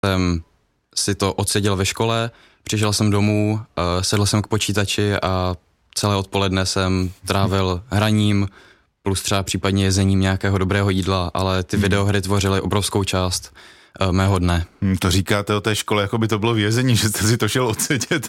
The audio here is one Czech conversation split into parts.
jsem si to odseděl ve škole, přišel jsem domů, sedl jsem k počítači a celé odpoledne jsem trávil hraním, plus třeba případně jezením nějakého dobrého jídla, ale ty videohry tvořily obrovskou část mého dne. To říkáte o té škole, jako by to bylo vězení, že jste si to šel odsedět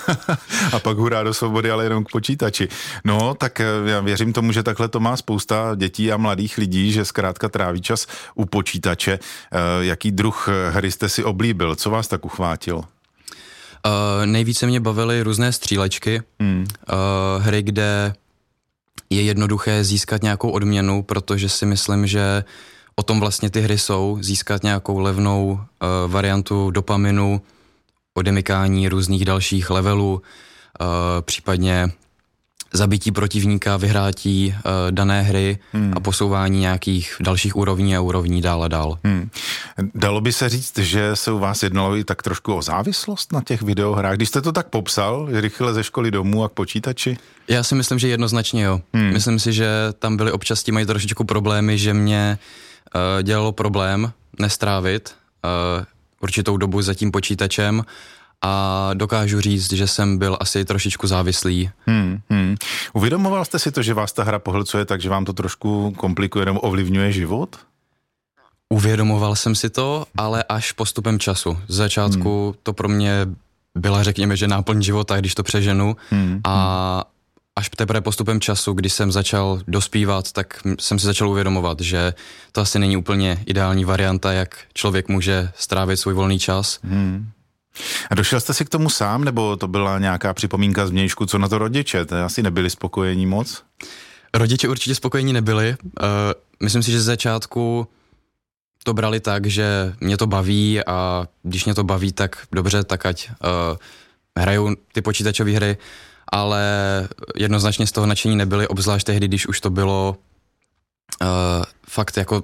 a pak hurá do svobody, ale jenom k počítači. No, tak já věřím tomu, že takhle to má spousta dětí a mladých lidí, že zkrátka tráví čas u počítače. Jaký druh hry jste si oblíbil? Co vás tak uchvátil? Nejvíce mě bavily různé střílečky, hry, kde je jednoduché získat nějakou odměnu, protože si myslím, že o tom vlastně ty hry jsou, získat nějakou levnou variantu dopaminu, odemykání různých dalších levelů, případně zabití protivníka, vyhrátí dané hry a posouvání nějakých dalších úrovní a úrovní dál a dál. Dalo by se říct, že se u vás jednalo i tak trošku o závislost na těch videohrách? Když jste to tak popsal, rychle ze školy domů a k počítači? Já si myslím, že jednoznačně jo. Myslím si, že tam byly občas mají trošičku problémy, že mě dělalo problém nestrávit určitou dobu za tím počítačem a dokážu říct, že jsem byl asi trošičku závislý. Uvědomoval jste si to, že vás ta hra pohlcuje tak, že vám to trošku komplikuje nebo ovlivňuje život? Uvědomoval jsem si to, ale až postupem času. Z začátku to pro mě byla, řekněme, že náplň života, když to přeženu a až teprve postupem času, když jsem začal dospívat, tak jsem si začal uvědomovat, že to asi není úplně ideální varianta, jak člověk může strávit svůj volný čas. A došel jste si k tomu sám, nebo to byla nějaká připomínka z vnějšku, co na to rodiče? To asi nebyli spokojení moc? Rodiče určitě spokojení nebyli. Myslím si, že z začátku to brali tak, že mě to baví a když mě to baví, tak dobře, tak ať hrajou ty počítačové hry, ale jednoznačně z toho nadšení nebyli, obzvlášť tehdy, když už to bylo fakt jako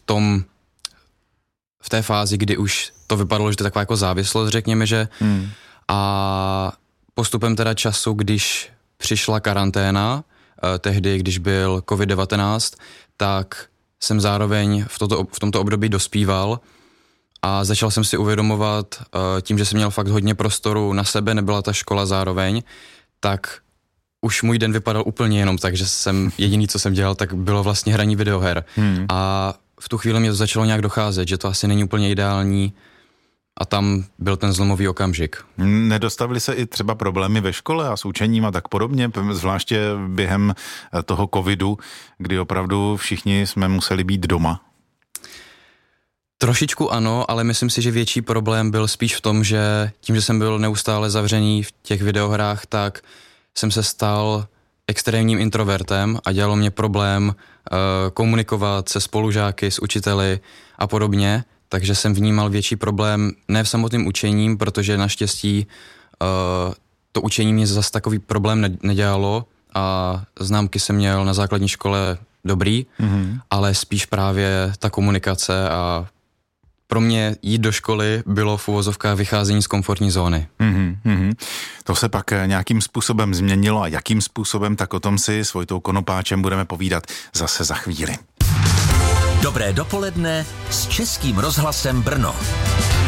v té fázi, kdy už to vypadalo, že to je taková jako závislost, řekněme, že a postupem teda času, když přišla karanténa, tehdy, když byl COVID-19, tak jsem zároveň v tomto období dospíval a začal jsem si uvědomovat, tím, že jsem měl fakt hodně prostoru na sebe, nebyla ta škola zároveň, tak už můj den vypadal úplně jenom tak, že jediný, co jsem dělal, tak bylo vlastně hraní videoher. A v tu chvíli mě to začalo nějak docházet, že to asi není úplně ideální a tam byl ten zlomový okamžik. Nedostavily se i třeba problémy ve škole a s učením a tak podobně, zvláště během toho covidu, kdy opravdu všichni jsme museli být doma? Trošičku ano, ale myslím si, že větší problém byl spíš v tom, že tím, že jsem byl neustále zavřený v těch videohrách, tak jsem se stal extrémním introvertem a dělalo mě problém komunikovat se spolužáky, s učiteli a podobně, takže jsem vnímal větší problém ne v samotném učením, protože naštěstí to učení mě zase takový problém nedělalo a známky jsem měl na základní škole dobrý, ale spíš právě ta komunikace a pro mě jít do školy bylo v uvozovkách vycházení z komfortní zóny. To se pak nějakým způsobem změnilo a jakým způsobem, tak o tom si s Vojtou Konopáčem budeme povídat zase za chvíli. Dobré dopoledne s Českým rozhlasem Brno.